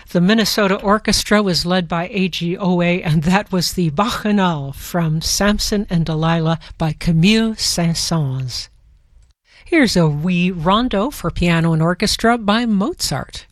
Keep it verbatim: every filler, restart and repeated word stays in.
The Minnesota Orchestra was led by A G O A, and that was the Bacchanal from Samson and Delilah by Camille Saint-Saëns. Here's a wee rondo for piano and orchestra by Mozart.